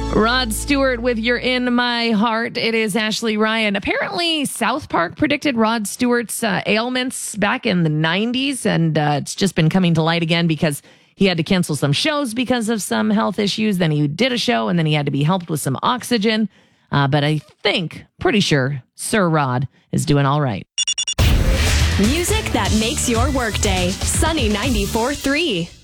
Rod Stewart with You're in My Heart. It is Ashley Ryan. Apparently, South Park predicted Rod Stewart's ailments back in the 90s, and it's just been coming to light again because he had to cancel some shows because of some health issues. Then he did a show, and then he had to be helped with some oxygen. But I think, pretty sure, Sir Rod is doing all right. Music that makes your workday. Sunny 94.3.